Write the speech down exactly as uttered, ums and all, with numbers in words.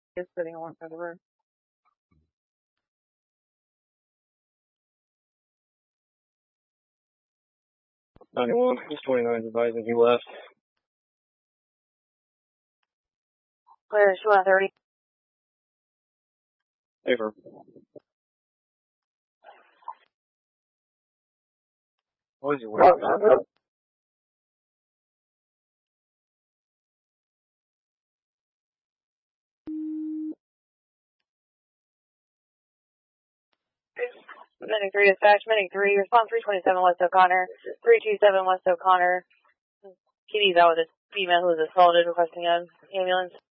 Just sitting on one side of the road. ninety-one, he's twenty-nine, advising he left. Clear, two one thirty. Paper. What is he wearing? Medic three dispatch, Medic three, response three twenty-seven West O'Connor, three two seven West O'Connor. Kitty's out with a female who was assaulted, requesting an ambulance.